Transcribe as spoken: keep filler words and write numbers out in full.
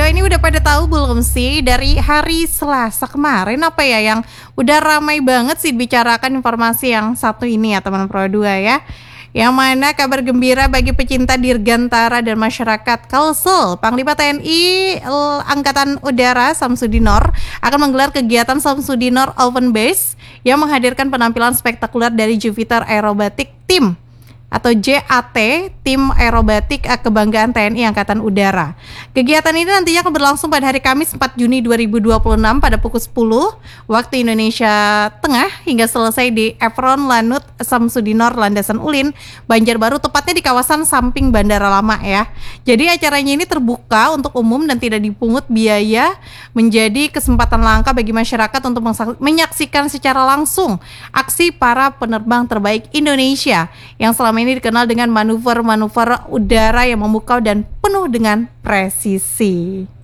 Edo, ini udah pada tahu belum sih dari hari Selasa kemarin apa ya yang udah ramai banget sih bicarakan informasi yang satu ini ya teman Pro dua ya. Yang mana kabar gembira bagi pecinta dirgantara dan masyarakat Kalsel, Panglima T N I Angkatan Udara Samsudinor akan menggelar kegiatan Samsudinor Open Base yang menghadirkan penampilan spektakuler dari Jupiter Aerobatic Team atau J A T, Tim Aerobatik Kebanggaan T N I Angkatan Udara. Kegiatan ini nantinya akan berlangsung pada hari Kamis empat Juni dua ribu dua puluh enam pada pukul sepuluh waktu Indonesia Tengah hingga selesai di Apron Lanut Samsudinor Landasan Ulin, Banjarbaru, tepatnya di kawasan samping Bandara Lama ya. Jadi acaranya ini terbuka untuk umum dan tidak dipungut biaya, menjadi kesempatan langka bagi masyarakat untuk menyaksikan secara langsung aksi para penerbang terbaik Indonesia yang selama ini dikenal dengan manuver-manuver udara yang memukau dan penuh dengan presisi.